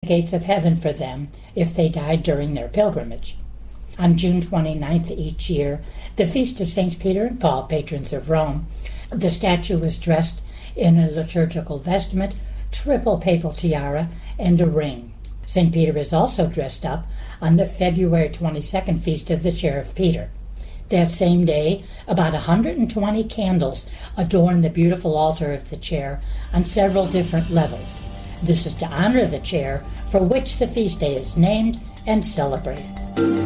gates of heaven for them if they died during their pilgrimage. On June 29th each year, the feast of Saints Peter and Paul, patrons of Rome, the statue was dressed in a liturgical vestment, triple papal tiara, and a ring. St. Peter is also dressed up on the February 22nd feast of the Chair of Peter. That same day, about 120 candles adorn the beautiful altar of the chair on several different levels. This is to honor the chair for which the feast day is named and celebrated.